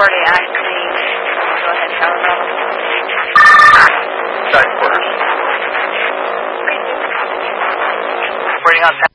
already actually, go ahead, Tower Bravo. Side quarters. Waiting on